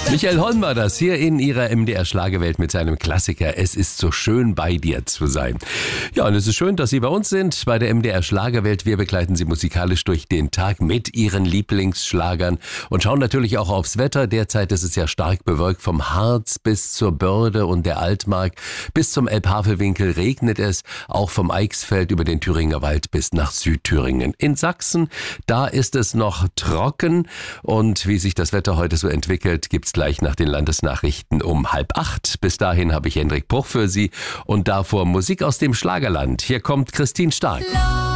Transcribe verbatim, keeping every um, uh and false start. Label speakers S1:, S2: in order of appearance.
S1: Michael Holm war das hier in ihrer M D R Schlagerwelt mit seinem Klassiker Es ist so schön bei dir zu sein. Ja, und es ist schön, dass Sie bei uns sind, bei der M D R Schlagerwelt. Wir begleiten Sie musikalisch durch den Tag mit Ihren Lieblingsschlagern und schauen natürlich auch aufs Wetter. Derzeit ist es ja stark bewölkt, vom Harz bis zur Börde und der Altmark. Bis zum Elbhavelwinkel regnet es, auch vom Eichsfeld über den Thüringer Wald bis nach Südthüringen. In Sachsen, da ist es noch trocken und wie sich das Wetter heute so entwickelt, gibt's gleich nach den Landesnachrichten um halb acht. Bis dahin habe ich Hendrik Bruch für Sie und davor Musik aus dem Schlagerland. Hier kommt Christine Stark.